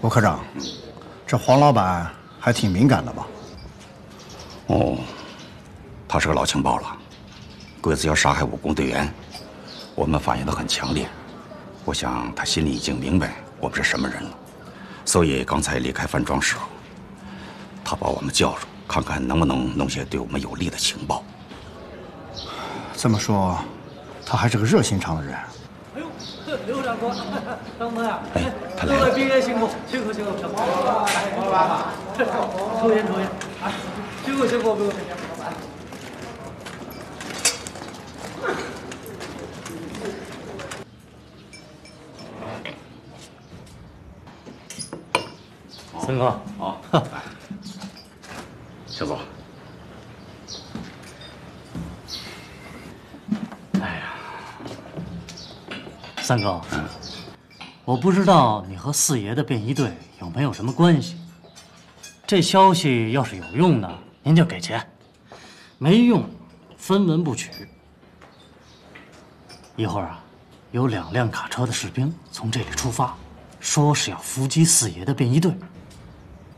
吴科长，这黄老板还挺敏感的吧？ 哦，他是个老情报了，鬼子要杀害武工队员，我们反应得很强烈。我想他心里已经明白我们是什么人了，所以刚才离开饭庄时候，他把我们叫住，看看能不能弄些对我们有利的情报。 这么说，他还是个热心肠的人。 哎呦，刘长官，等等呀！ 哎，他来了。 各位兵员辛苦，辛苦辛苦！抽烟抽烟，辛苦辛苦，不用。 三哥， 好，请坐。 三哥，我不知道你和四爷的便衣队有没有什么关系。这消息要是有用的，您就给钱；没用，分文不取。一会儿啊，有2辆卡车的士兵从这里出发，说是要伏击四爷的便衣队。